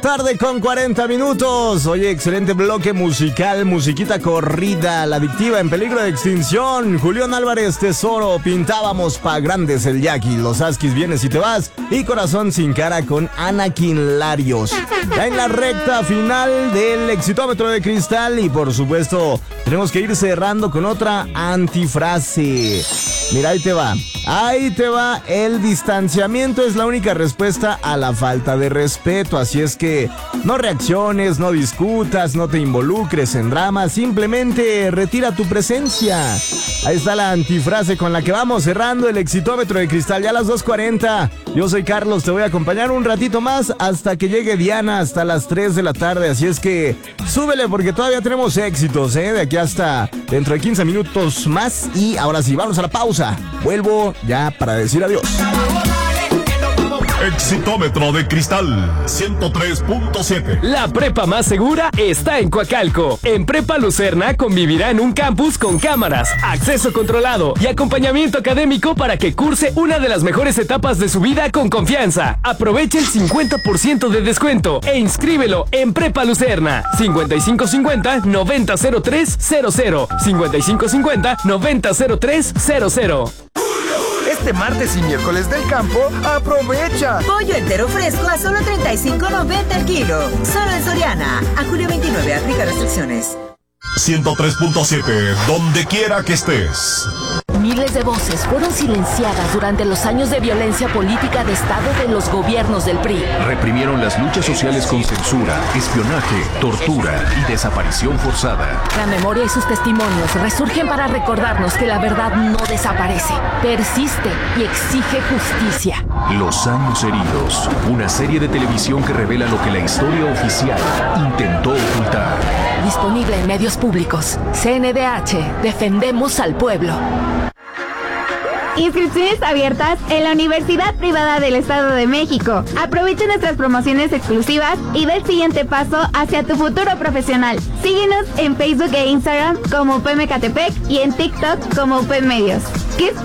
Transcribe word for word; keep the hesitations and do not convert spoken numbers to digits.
Tarde con cuarenta minutos. Oye, excelente bloque musical, musiquita corrida, La Adictiva en peligro de extinción. Julián Álvarez, Tesoro, Pintábamos pa' grandes el Jackie, Los Askis, Vienes y te vas, y Corazón sin cara con Anakin Larios. Ya en la recta final del Exitómetro de Cristal y por supuesto tenemos que ir cerrando con otra antifrase. Mira, ahí te va. Ahí te va. El distanciamiento es la única respuesta a la falta de respeto. Así es que no reacciones, no discutas, no te involucres en dramas. Simplemente retira tu presencia. Ahí está la antifrase con la que vamos cerrando el Exitómetro de Cristal. Ya a las dos cuarenta. Yo soy Carlos, te voy a acompañar un ratito más hasta que llegue Diana, hasta las tres de la tarde. Así es que súbele porque todavía tenemos éxitos, ¿eh? De aquí hasta dentro de quince minutos más. Y ahora sí, vamos a la pausa. Vuelvo ya para decir adiós. Exitómetro de Cristal ciento tres punto siete. La prepa más segura está en Coacalco. En Prepa Lucerna convivirá en un campus con cámaras, acceso controlado y acompañamiento académico para que curse una de las mejores etapas de su vida con confianza. Aproveche el cincuenta por ciento de descuento e inscríbelo en Prepa Lucerna. cincuenta y cinco cincuenta noventa cero tres cero cero. cincuenta y cinco cincuenta noventa cero tres cero cero. Este martes y miércoles del campo, aprovecha. Pollo entero fresco a solo treinta y cinco noventa el kilo. Solo en Soriana. A julio veintinueve, aplica restricciones. ciento tres punto siete, donde quiera que estés. Miles de voces fueron silenciadas durante los años de violencia política de Estado de los gobiernos del P R I. Reprimieron las luchas sociales con censura, espionaje, tortura y desaparición forzada. La memoria y sus testimonios resurgen para recordarnos que la verdad no desaparece, persiste y exige justicia. Los años heridos, una serie de televisión que revela lo que la historia oficial intentó ocultar. Disponible en medios públicos. C N D H, defendemos al pueblo. Inscripciones abiertas en la Universidad Privada del Estado de México. Aprovecha nuestras promociones exclusivas y da el siguiente paso hacia tu futuro profesional. Síguenos en Facebook e Instagram como U P M Catepec y en TikTok como U P M Medios. ¿Qué